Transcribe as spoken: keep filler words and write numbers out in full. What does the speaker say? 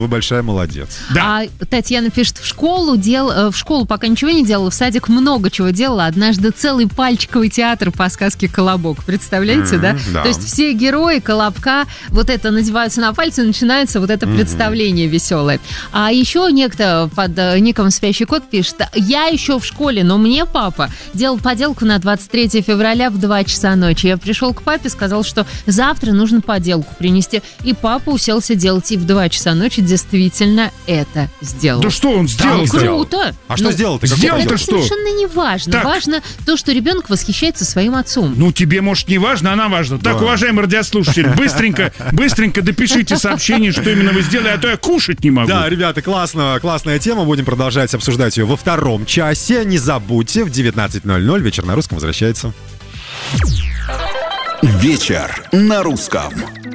Вы большая молодец. Да. А Татьяна пишет, в школу дел, в школу пока ничего не делала, в садик много чего делала. Однажды целый пальчиковый театр по сказке «Колобок». Представляете, mm-hmm, да? да? То есть все герои Колобка вот это надеваются на пальцы, и начинается вот это mm-hmm. представление веселое. А еще некто под ником «Спящий кот» пишет, я еще в школе, но мне папа делал поделку на двадцать третьего февраля в два часа ночи. Я пришел к папе, сказал, что завтра нужно поделку принести. И папа уселся делать и в два часа ночи действительно это сделал. Да что он сделал? Да, круто. А что ну, сделал-то? Сделал-то что? Совершенно не важно. Так. Важно то, что ребенок восхищается своим отцом. Ну, тебе, может, не важно, она важна. Да. Так, уважаемые радиослушатели, быстренько, быстренько допишите сообщение, что именно вы сделали, а то я кушать не могу. Да, ребята, классно, классная тема. Будем продолжать обсуждать ее во втором часе. Не забудьте, в девятнадцать ноль ноль вечер на русском возвращается. Вечер на русском.